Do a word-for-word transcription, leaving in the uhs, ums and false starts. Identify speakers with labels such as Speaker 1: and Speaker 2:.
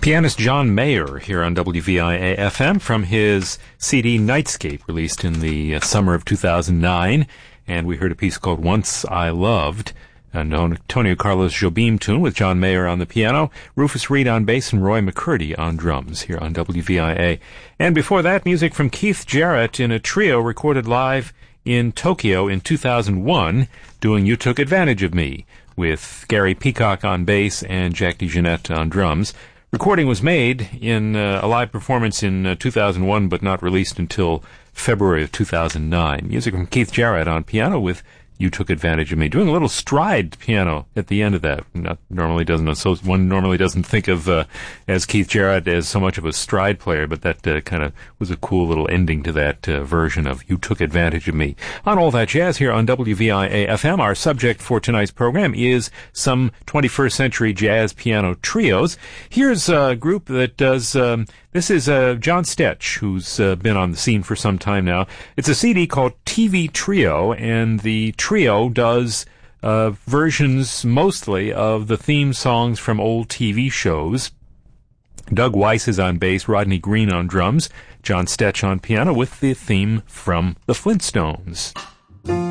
Speaker 1: Pianist John Mayer here on W V I A F M from his C D Nightscape, released in the uh, summer of two thousand nine. And we heard a piece called Once I Loved, an Antonio Carlos Jobim tune with John Mayer on the piano, Rufus Reid on bass, and Roy McCurdy on drums here on W V I A. And before that, music from Keith Jarrett in a trio recorded live in Tokyo in two thousand one, doing You Took Advantage of Me, with Gary Peacock on bass and Jack DeJohnette on drums. Recording was made in uh, a live performance in uh, two thousand one, but not released until February of two thousand nine. Music from Keith Jarrett on piano with You Took Advantage of Me, doing a little stride piano at the end of that. Not normally doesn't associate, one normally doesn't think of uh, as Keith Jarrett as so much of a stride player, but that uh, kind of was a cool little ending to that uh, version of You Took Advantage of Me. On All That Jazz here on W V I A F M, our subject for tonight's program is some twenty-first century jazz piano trios. Here's a group that does. Um, This is uh, John Stetch, who's uh, been on the scene for some time now. It's a C D called T V Trio, and the trio does uh, versions mostly of the theme songs from old T V shows. Doug Weiss is on bass, Rodney Green on drums, John Stetch on piano with the theme from the Flintstones.